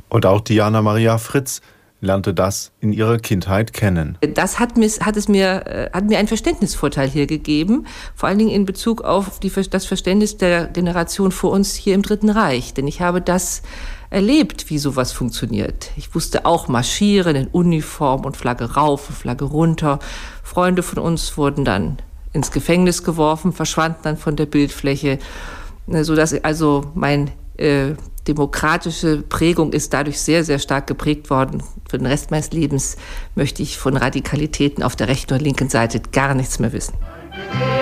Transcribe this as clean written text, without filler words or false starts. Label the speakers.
Speaker 1: Und auch Diana Maria Fritz lernte das in ihrer Kindheit kennen.
Speaker 2: Das hat mir einen Verständnisvorteil hier gegeben, vor allen Dingen in Bezug auf das Verständnis der Generation vor uns hier im Dritten Reich. Denn ich habe das erlebt, wie sowas funktioniert. Ich musste auch marschieren in Uniform und Flagge rauf und Flagge runter. Freunde von uns wurden dann ins Gefängnis geworfen, verschwanden dann von der Bildfläche, sodass also meine demokratische Prägung ist dadurch sehr, sehr stark geprägt worden. Für den Rest meines Lebens möchte ich von Radikalitäten auf der rechten und linken Seite gar nichts mehr wissen.